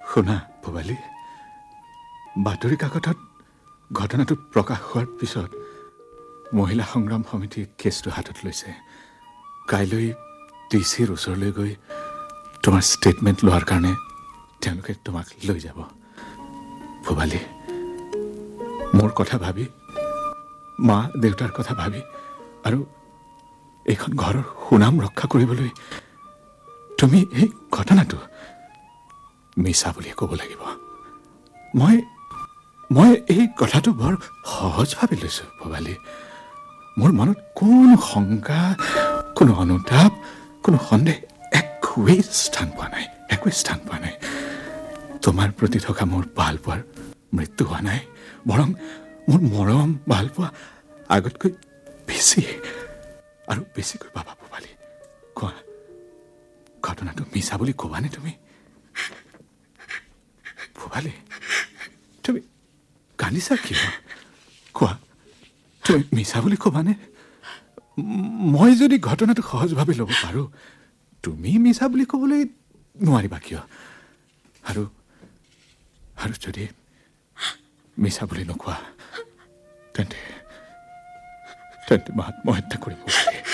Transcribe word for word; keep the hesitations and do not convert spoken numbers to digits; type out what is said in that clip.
শুনা ভৱালী, বাতৰি কাকতত ঘটনাটো প্ৰকাশ হোৱাৰ পিছত মহিলা সংগ্ৰাম সমিতিয়ে কেছটো হাতত লৈছে। কাইলৈ ডি চিৰ ওচৰলৈ গৈ তোমাৰ ষ্টেটমেণ্ট লোৱাৰ কাৰণে তেওঁলোকে তোমাক লৈ যাব। ভৱালী, মোৰ কথা ভাবি, মা দেউতাৰ কথা ভাবি আৰু এইখন ঘৰৰ সুনাম ৰক্ষা কৰিবলৈ তুমি এই ঘটনাটো মিছা বুলি ক'ব লাগিব। মই মই এই কথাটো বৰ সহজ ভাবি লৈছোঁ ভৱালী। মোৰ মনত কোনো শংকা, কোনো অনুতাপ, কোনো সন্দেহ একোৱেই স্থান পোৱা নাই, একোৱেই স্থান পোৱা নাই। তোমাৰ প্ৰতি থকা মোৰ ভাল পোৱাৰ মৃত্যু হোৱা নাই, বৰং মোৰ মৰম ভাল পোৱা আগতকৈ বেছি আৰু বেছিকৈ পাবা ভৱালী। কোৱা, ঘটনাটো মিছা বুলি ক'বানে তুমি? ভৱালী, তুমি কান্দিছা কিয়? কোৱা, তুমি মিছা বুলি ক'বানে? মই যদি ঘটনাটো সহজভাৱে ল'ব পাৰোঁ, তুমি মিছা বুলি ক'বলৈ নোৱাৰিবা কিয়? আৰু আৰু যদি মিছা বুলি নকোৱা তেন্তে তেন্তে মই আত্মহত্যা কৰিম।